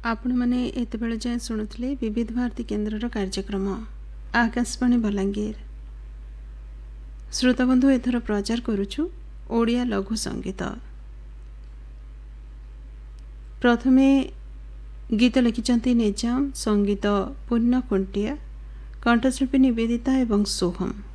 आपण मैंने एत बेले जाए शुणुले विविध भारती केन्द्र कार्यक्रम आकाशवाणी बलांगीर। श्रोताबंधु एथर प्रचार करुछु ओडिया लघु संगीत। प्रथमे गीत लिखिचंती निजाम, संगीत पूर्ण खुंटिया, कंठशिल्पी निवेदिता एवं सोहम।